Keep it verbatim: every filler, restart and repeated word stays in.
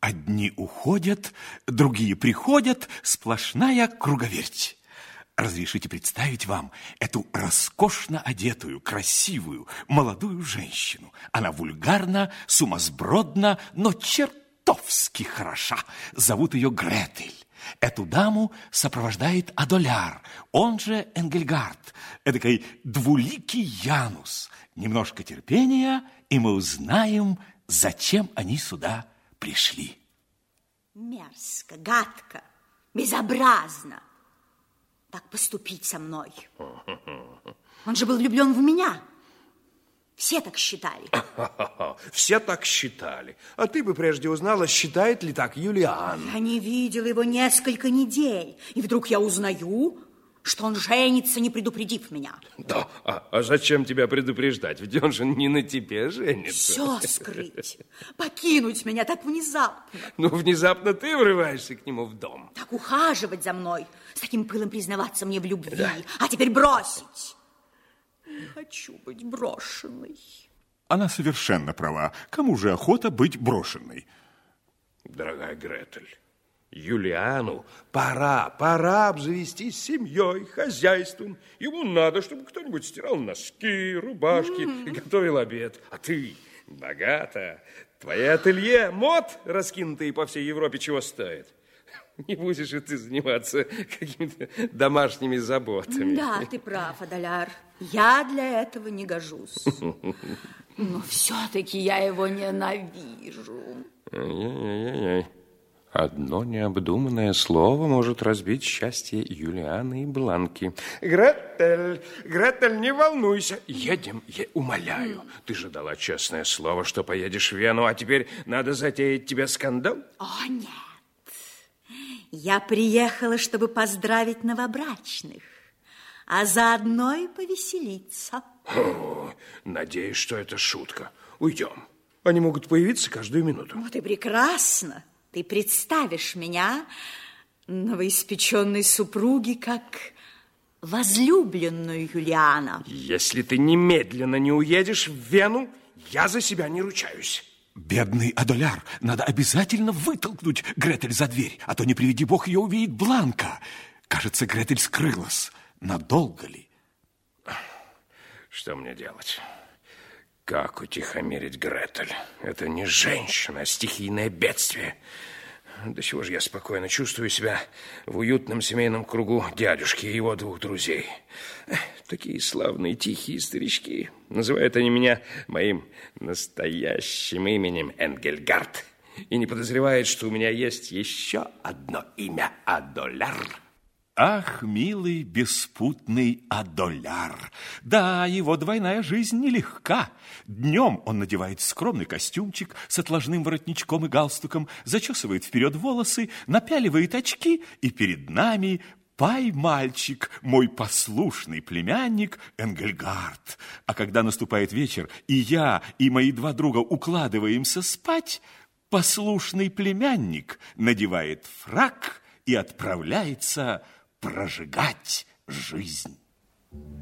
Одни уходят, другие приходят, сплошная круговерть. Разрешите представить вам эту роскошно одетую, красивую, молодую женщину. Она вульгарна, сумасбродна, но чертовски хороша. Зовут ее Гретель. Эту даму сопровождает Адоляр, он же Энгельгард, эдакой двуликий Янус. Немножко терпения, и мы узнаем, зачем они сюда пришли. Мерзко, гадко, безобразно так поступить со мной. Он же был влюблен в меня. Все так считали. Все так считали. А ты бы прежде узнала, считает ли так Юлиан. Я не видела его несколько недель. И вдруг я узнаю, что он женится, не предупредив меня. Да, а, а зачем тебя предупреждать? Ведь он же не на тебе женится. Все скрыть, покинуть меня так внезапно. Ну, внезапно ты врываешься к нему в дом. Так ухаживать за мной, с таким пылом признаваться мне в любви, да. А теперь бросить. Не хочу быть брошенной. Она совершенно права. Кому же охота быть брошенной? Дорогая Гретель, Юлиану пора, пора обзавестись семьей, хозяйством. Ему надо, чтобы кто-нибудь стирал носки, рубашки mm-hmm. и готовил обед. А ты богата. Твои ателье мод, раскинутые по всей Европе, чего стоит? Не будешь же ты заниматься какими-то домашними заботами. Да, ты прав, Адоляр. Я для этого не гожусь. Но все-таки я его ненавижу. Ай-яй-яй-яй. Одно необдуманное слово может разбить счастье Юлианы и Бланки. Гретель, Гретель, не волнуйся. Едем, я умоляю. Mm. Ты же дала честное слово, что поедешь в Вену, а теперь надо затеять тебе скандал? О, нет. Я приехала, чтобы поздравить новобрачных, а заодно и повеселиться. О, надеюсь, что это шутка. Уйдем. Они могут появиться каждую минуту. Вот и прекрасно. Ты представишь меня, новоиспеченной супруги, как возлюбленную Юлиана. Если ты немедленно не уедешь в Вену, я за себя не ручаюсь. Бедный Адоляр, надо обязательно вытолкнуть Гретель за дверь, а то, не приведи бог, ее увидит Бланка. Кажется, Гретель скрылась. Надолго ли? Что мне делать? Как утихомирить Гретель? Это не женщина, а стихийное бедствие. До чего же я спокойно чувствую себя в уютном семейном кругу дядюшки и его двух друзей. Такие славные, тихие старички. Называют они меня моим настоящим именем Энгельгард. И не подозревают, что у меня есть еще одно имя – Адоляр. Ах, милый, беспутный Адоляр! Да, его двойная жизнь нелегка. Днем он надевает скромный костюмчик с отложным воротничком и галстуком, зачесывает вперед волосы, напяливает очки, и перед нами пай-мальчик, мой послушный племянник Энгельгард. А когда наступает вечер, и я, и мои два друга укладываемся спать, послушный племянник надевает фрак и отправляется прожигать жизнь.